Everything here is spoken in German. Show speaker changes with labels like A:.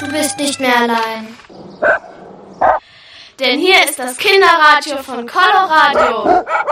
A: bist nicht mehr allein. Denn hier ist das Kinderradio von Coloradio.